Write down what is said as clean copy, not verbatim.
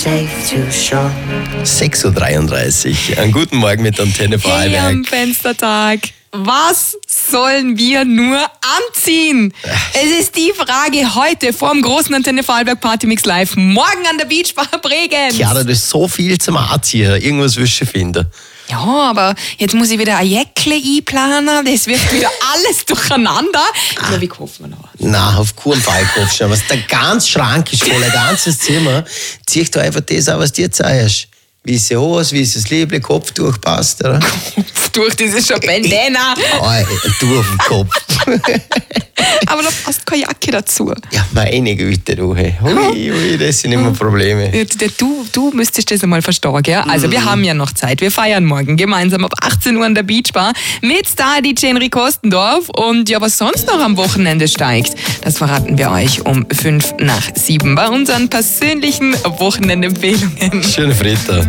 6:33 Uhr. Einen guten Morgen mit Antenne Vorarlberg. Hey, am Fenstertag. Was sollen wir nur anziehen? Es ist die Frage heute vorm großen Antenne Vorarlberg Partymix Live. Morgen an der Beachbar Bregenz. Ja, da ist so viel zum Anziehen. Irgendwas wirst du finden. Ja, aber jetzt muss ich wieder ein Jäckle einplanen. Das wird wieder alles durcheinander. Ich glaube, ich kaufe mir noch. Nein, auf keinen Fall kaufst du noch was. Der ganze Schrank ist voll, ein ganzes Zimmer. Zieh da einfach das an, was dir zeigst. Weiße Hose, weißes Liebling, Kopftuch passt, oder? Kopftuch, das ist schon Bandana. Ein Tuch auf dem Kopf. Aber da passt keine Jacke dazu. Ja, meine Güte, du. Hey. Ui, das sind immer Probleme. Du müsstest das einmal verstehen, gell? Also wir haben ja noch Zeit. Wir feiern morgen gemeinsam ab 18 Uhr an der Beachbar mit Star-DJ Henry Kostendorf. Und ja, was sonst noch am Wochenende steigt, das verraten wir euch um 6:55 bei unseren persönlichen Wochenendempfehlungen. Schöne Freitag.